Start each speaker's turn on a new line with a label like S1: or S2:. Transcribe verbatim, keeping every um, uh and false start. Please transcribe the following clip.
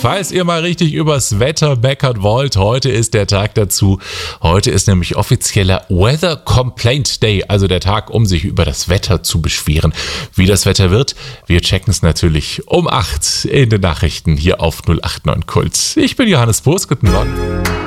S1: falls ihr mal richtig übers Wetter meckern wollt, heute ist der Tag dazu. Heute ist nämlich offizieller Weather Complaint Day, also der Tag, um sich über das Wetter zu beschweren. Wie das Wetter wird, wir checken es natürlich um acht in den Nachrichten hier auf null acht neun Kult. Ich bin Johannes Boos, guten Morgen.